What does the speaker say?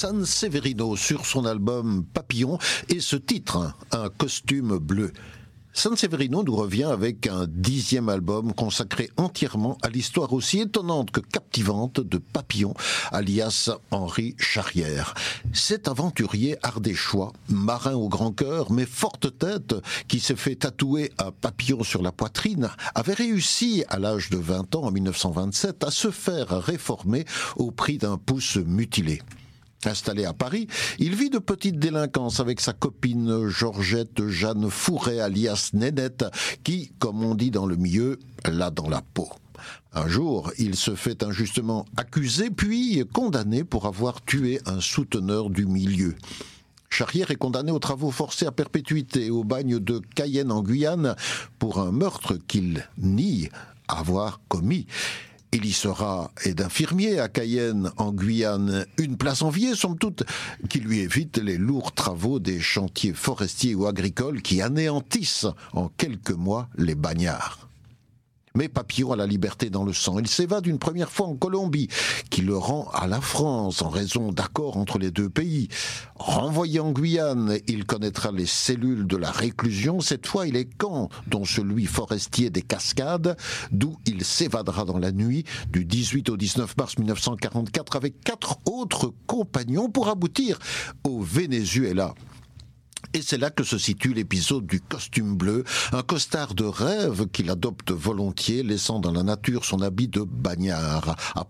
Sanseverino sur son album Papillon et ce titre, un costume bleu. Sanseverino nous revient avec un 10e album consacré entièrement à l'histoire aussi étonnante que captivante de Papillon, alias Henri Charrière. Cet aventurier ardéchois, marin au grand cœur, mais forte tête, qui s'est fait tatouer un papillon sur la poitrine, avait réussi, à l'âge de 20 ans, en 1927, à se faire réformer au prix d'un pouce mutilé. Installé à Paris, il vit de petites délinquances avec sa copine Georgette Jeanne Fouret, alias Nénette, qui, comme on dit dans le milieu, l'a dans la peau. Un jour, il se fait injustement accusé, puis condamné pour avoir tué un souteneur du milieu. Charrière est condamné aux travaux forcés à perpétuité au bagne de Cayenne en Guyane pour un meurtre qu'il nie avoir commis. Il y sera aide infirmier à Cayenne, en Guyane, une place enviée, somme toute, qui lui évite les lourds travaux des chantiers forestiers ou agricoles qui anéantissent en quelques mois les bagnards. Mais Papillon a la liberté dans le sang. Il s'évade une première fois en Colombie, qui le rend à la France en raison d'accords entre les deux pays. Renvoyé en Guyane, il connaîtra les cellules de la réclusion. Cette fois, il est camp, dont celui forestier des Cascades, d'où il s'évadera dans la nuit du 18 au 19 mars 1944 avec 4 autres compagnons pour aboutir au Venezuela. Et c'est là que se situe l'épisode du costume bleu, un costard de rêve qu'il adopte volontiers, laissant dans la nature son habit de bagnard. À